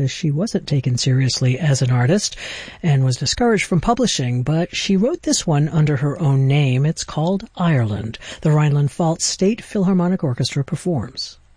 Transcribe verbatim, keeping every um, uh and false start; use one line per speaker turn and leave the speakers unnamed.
because she wasn't taken seriously as an artist and was discouraged from publishing, but she wrote this one under her own name. It's called Ireland. The Rhineland-Pfalz State Philharmonic Orchestra performs.